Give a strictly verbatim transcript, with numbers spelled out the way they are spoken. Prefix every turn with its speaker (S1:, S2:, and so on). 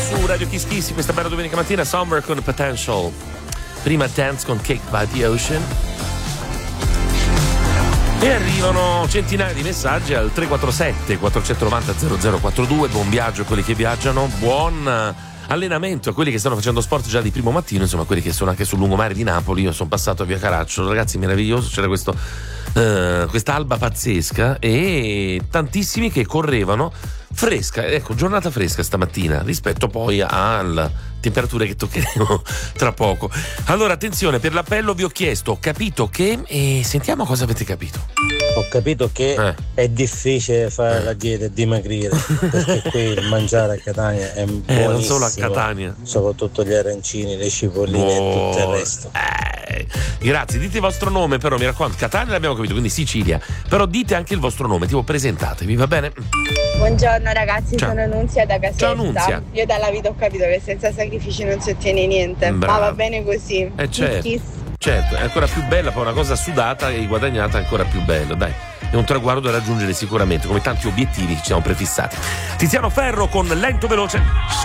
S1: su Radio Kiss Kiss questa bella domenica mattina. Summer con Potential, prima Dance con Cake by the Ocean. E arrivano centinaia di messaggi al tre quattro sette quattro nove zero zero zero quattro due. Buon viaggio a quelli che viaggiano, buon allenamento a quelli che stanno facendo sport già di primo mattino, insomma quelli che sono anche sul lungomare di Napoli. Io sono passato a Via Caracciolo, ragazzi, meraviglioso, c'era questo uh, quest'alba pazzesca e tantissimi che correvano fresca, ecco, giornata fresca stamattina rispetto poi alle temperature che toccheremo tra poco. Allora attenzione, per l'appello vi ho chiesto, ho capito che, e sentiamo cosa avete capito.
S2: Ho capito che eh. è difficile fare eh. la dieta e dimagrire, perché qui il mangiare a Catania è buonissimo,
S1: eh, non solo a Catania,
S2: soprattutto gli arancini, le cipolline oh. e tutto il resto.
S1: Eh. Grazie, dite il vostro nome però, mi raccomando, Catania l'abbiamo capito, quindi Sicilia, però dite anche il vostro nome, tipo presentatevi, va bene?
S3: Buongiorno ragazzi,
S1: Ciao.
S3: sono Nunzia da Caserta.
S1: Ciao Nunzia.
S3: Io dalla vita ho capito che senza sacrifici non si ottiene niente.
S1: Bravo.
S3: Ma va bene così.
S1: Eh certo,
S3: Kiss.
S1: certo, è ancora più bella, poi una cosa sudata e guadagnata è ancora più bello, dai. È un traguardo da raggiungere sicuramente, come tanti obiettivi che ci siamo prefissati. Tiziano Ferro con Lento Veloce.